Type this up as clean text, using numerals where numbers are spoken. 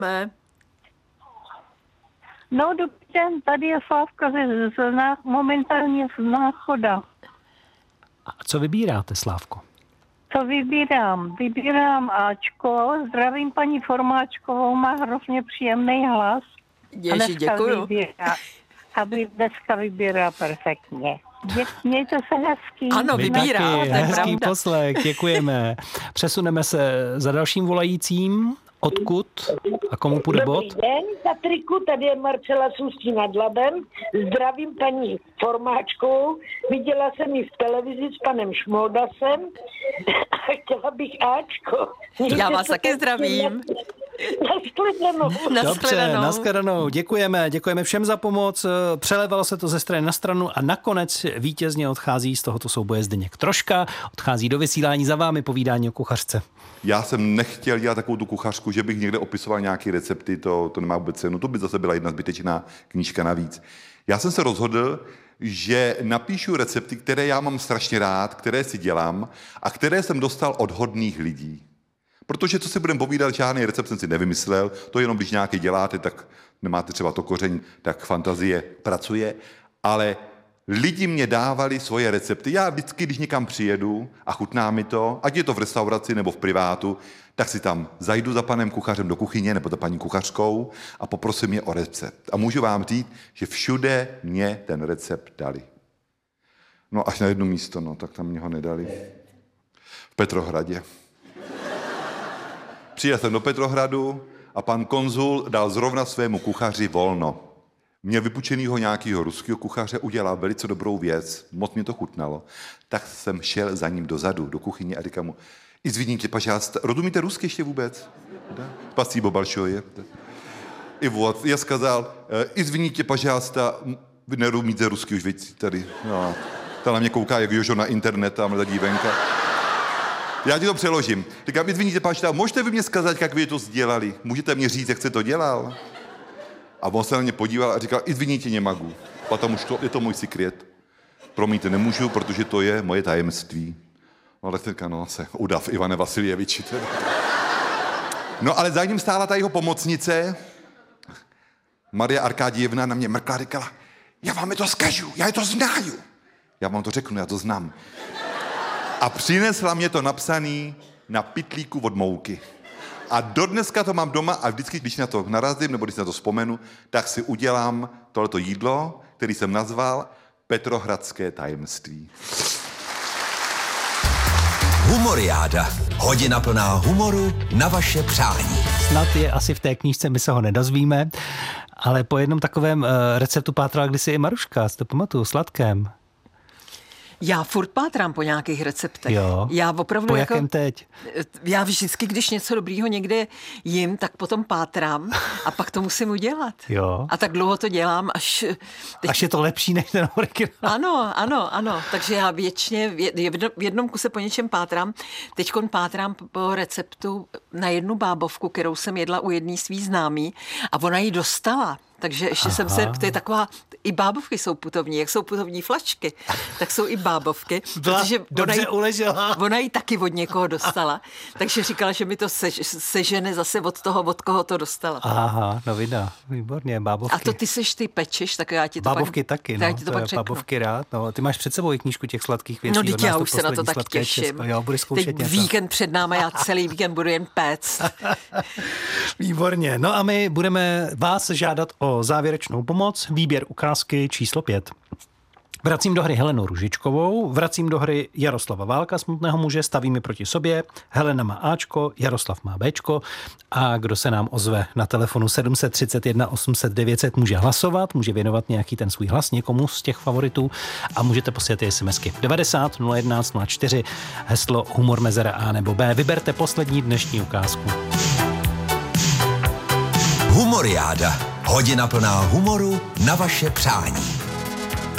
No, dobrý den, tady je Slávka momentálně z Náchoda. A co vybíráte, Slávko? Co vybírám? Vybírám Ačko, zdravím paní Formáčkovou, má hrozně příjemný hlas. Ježi, děkuju. Aby dneska vybírá perfektně. Mějte se hezký. Ano, vybírá. Hezký poslech, děkujeme. Přesuneme se za dalším volajícím. Odkud a komu půjde bod? Dobrý den, Patriku, tady je Marcela z Ústí nad Labem. Zdravím paní Formáčkovou. Viděla jsem ji v televizi s panem Šmoldasem a chtěla bych Ačko. Já vás taky zdravím. Dobře, nashledanou. Děkujeme všem za pomoc. Přelevalo se to ze strany na stranu a nakonec vítězně odchází z tohoto souboje Zdeněk Troška. Odchází do vysílání, za vámi povídání o kuchařce. Já jsem nechtěl dělat takovou tu kuchařku, že bych někde opisoval nějaké recepty, to nemá vůbec cenu. To by zase byla jedna zbytečná knížka navíc. Já jsem se rozhodl, že napíšu recepty, které já mám strašně rád, které si dělám a které jsem dostal od hodných lidí. Protože co si budeme povídat, žádný recept jsem si nevymyslel, to jenom když nějaký děláte, tak nemáte třeba to koření, tak fantazie pracuje, ale lidi mě dávali svoje recepty. Já vždycky, když někam přijedu a chutná mi to, ať je to v restauraci nebo v privátu, tak si tam zajdu za panem kuchařem do kuchyně nebo za paní kuchařkou a poprosím je o recept. A můžu vám říct, že všude mě ten recept dali. No až na jedno místo, no, tak tam mě ho nedali. V Petrohradě. Přijel jsem do Petrohradu a pan konzul dal zrovna svému kuchaři volno. Měl vypučenýho nějakého ruského kuchaře, udělal velice dobrou věc, moc mě to chutnalo. Tak jsem šel za ním dozadu, do kuchyně a říkám mu, izviníte, pažásta, rozumíte rusky ještě vůbec? Da? Spasibo большое. I вот, já skazal, izviníte, pažásta, vy nerozumíte rusky už věci tady. No, ta na mě kouká, jak Jožo na internet, tam ta dívenka. Já ti to přeložím. Říkám, izviníte, pažásta, můžete vy mě skazat, jak vy to sdělali? Můžete mě říct, jak jste to dělal? A on se na mě podíval a říkal, izviníte, nemagu. Potom už je to můj sekret. Promiňte, nemůžu, protože to je moje tajemství. Ale teďka, no, se udav Ivane Vasiljeviči. No, ale za ním stála ta jeho pomocnice, Maria Arkadievna, na mě mrkla a říkala, já vám to zkažu, já je to znaju. Já vám to řeknu, já to znám. A přinesla mě to napsaný na pytlíku od mouky. A dodneska to mám doma a vždycky, když na to narazím, nebo když na to vzpomenu, tak si udělám tohleto jídlo, který jsem nazval Petrohradské tajemství. Humoriáda. Hodina plná humoru na vaše přání. Snad je asi v té knížce, my se ho nedozvíme, ale po jednom takovém receptu pátrala kdysi i Maruška, si to pamatuju, sladkém. Já furt pátrám po nějakých receptech. Jo. Já opravdu po jakém teď? Já vždycky, když něco dobrýho někde jim, tak potom pátrám a pak to musím udělat. Jo. A tak dlouho to dělám, až... Až je to lepší než ten originál. Ano. Takže já věčně v jednom kuse po něčem pátrám. Teďkon pátrám po receptu na jednu bábovku, kterou jsem jedla u jedné svý známý a ona ji dostala. Takže ještě to je taková, i bábovky jsou putovní, jak jsou putovní flačky, tak jsou i bábovky, protože ona ji taky od někoho dostala, takže říkala, že mi to sežene zase od toho, od koho to dostala. Aha, no vidá, výborně, bábovky. A to ty pečeš, tak já ti to bábovky pak, taky, no, to pak řeknu. Bábovky rád, no, ty máš před sebou i knížku těch sladkých věcí. No, teď já už se na to tak těším. Jo, budeš zkoušet teď něco. Víkend před náma, já celý víkend budu jen péct. Výborně, no a my budeme vás žádat o závěrečnou pomoc, výběr ukázky číslo 5. Vracím do hry Helenu Ružičkovou, vracím do hry Jaroslava Válka, Smutného muže, stavíme proti sobě. Helena má Ačko, Jaroslav má Bčko a kdo se nám ozve na telefonu 731 800 900 může hlasovat, může věnovat nějaký ten svůj hlas někomu z těch favoritů a můžete posílat SMSky 90 011 04 heslo humor mezera A nebo B. Vyberte poslední dnešní ukázku. Humoriáda. Hodina plná humoru na vaše přání.